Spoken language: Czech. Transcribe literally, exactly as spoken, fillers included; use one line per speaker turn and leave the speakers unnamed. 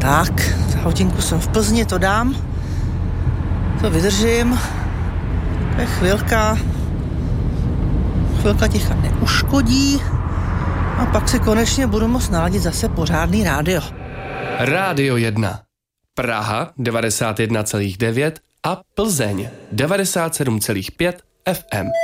Tak, za hodinku jsem v Plzni, to dám. To vydržím. To je chvilka. Chvilka ticha neuškodí. A pak si konečně budu moct naladit zase pořádný rádio.
Rádio jedna. Praha devadesát jedna celá devět a Plzeň devadesát sedm celá pět F M.